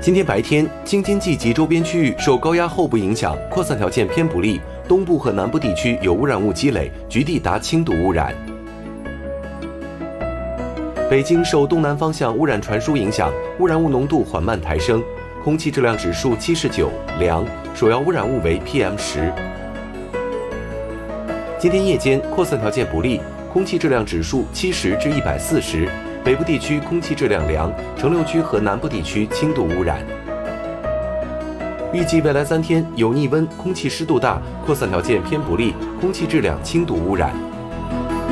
今天白天，京津冀及周边区域受高压后部影响，扩散条件偏不利，东部和南部地区有污染物积累，局地达轻度污染。北京受东南方向污染传输影响，污染物浓度缓慢抬升，空气质量指数79，良，首要污染物为 PM10。今天夜间扩散条件不利，空气质量指数70至140，北部地区空气质量良，城六区和南部地区轻度污染。预计未来3天有逆温，空气湿度大，扩散条件偏不利，空气质量轻度污染。